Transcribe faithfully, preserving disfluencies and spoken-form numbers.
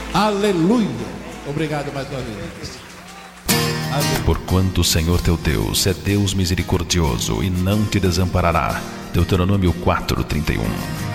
Aleluia. Obrigado mais uma vez. Aleluia. Porquanto o Senhor teu Deus é Deus misericordioso e não te desamparará. Deuteronômio quatro, trinta e um.